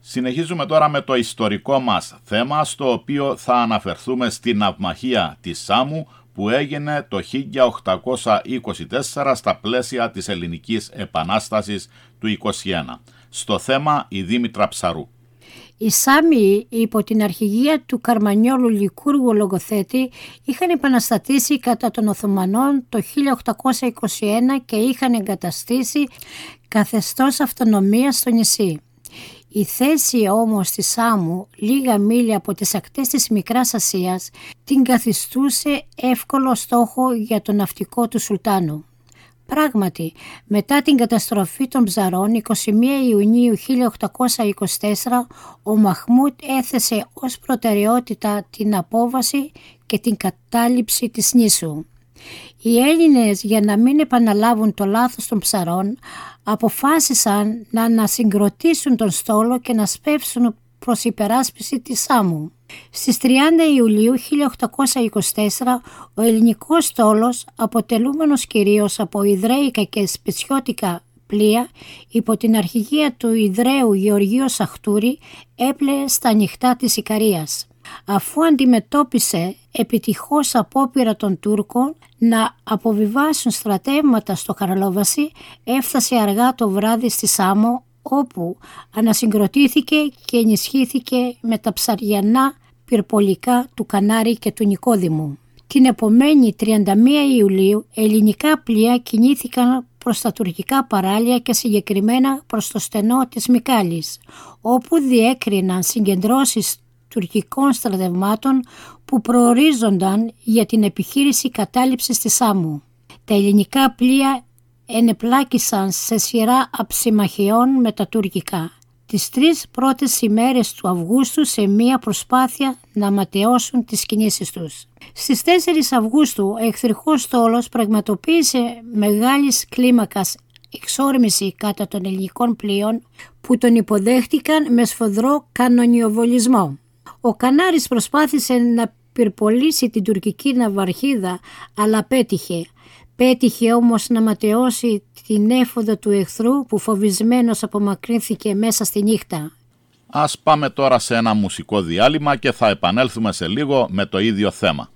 Συνεχίζουμε τώρα με το ιστορικό μας θέμα, στο οποίο θα αναφερθούμε στην ναυμαχία της Σάμου που έγινε το 1824 στα πλαίσια της Ελληνικής Επανάστασης του 21. Στο θέμα η Δήμητρα Ψαρού. Οι Σάμοι υπό την αρχηγία του Καρμανιόλου Λικούργου λογοθέτη είχαν επαναστατήσει κατά των Οθωμανών το 1821 και είχαν εγκαταστήσει καθεστώς αυτονομίας στο νησί. Η θέση όμως της Σάμου, λίγα μίλια από τις ακτές της Μικράς Ασίας, την καθιστούσε εύκολο στόχο για το ναυτικό του Σουλτάνου. Πράγματι, μετά την καταστροφή των Ψαρών, 21 Ιουνίου 1824, ο Μαχμούτ έθεσε ως προτεραιότητα την απόβαση και την κατάληψη της νήσου. Οι Έλληνες, για να μην επαναλάβουν το λάθος των Ψαρών, αποφάσισαν να ανασυγκροτήσουν τον στόλο και να σπεύσουν προς υπεράσπιση της Σάμου. Στις 30 Ιουλίου 1824 ο ελληνικός στόλος, αποτελούμενος κυρίως από ιδραίικα και σπετσιώτικα πλοία, υπό την αρχηγία του Ιδραίου Γεωργίου Σαχτούρη, έπλεε στα νυχτά της Ικαρίας. Αφού αντιμετώπισε επιτυχώς απόπειρα των Τούρκων να αποβιβάσουν στρατεύματα στο Χαραλόβαση, έφτασε αργά το βράδυ στη Σάμο, όπου ανασυγκροτήθηκε και ενισχύθηκε με τα ψαριανά πυρπολικά του Κανάρη και του Νικόδημου. Την επομένη 31 Ιουλίου ελληνικά πλοία κινήθηκαν προς τα τουρκικά παράλια και συγκεκριμένα προς το στενό της Μικάλης, όπου διέκριναν συγκεντρώσεις τουρκικών στρατευμάτων που προορίζονταν για την επιχείρηση κατάληψης της Σάμου. Τα ελληνικά πλοία ενεπλάκησαν σε σειρά αψιμαχιών με τα τουρκικά τις 3 πρώτες ημέρες του Αυγούστου σε μία προσπάθεια να ματαιώσουν τις κινήσεις τους. Στις 4 Αυγούστου ο εχθρικός στόλος πραγματοποίησε μεγάλης κλίμακας εξόρμηση κατά των ελληνικών πλοίων που τον υποδέχτηκαν με σφοδρό κανονιοβολισμό. Ο Κανάρης προσπάθησε να πυρπολίσει την τουρκική ναυαρχίδα, αλλά πέτυχε. Πέτυχε όμως να ματαιώσει την έφοδο του εχθρού που φοβισμένος απομακρύνθηκε μέσα στη νύχτα. Ας πάμε τώρα σε ένα μουσικό διάλειμμα και θα επανέλθουμε σε λίγο με το ίδιο θέμα.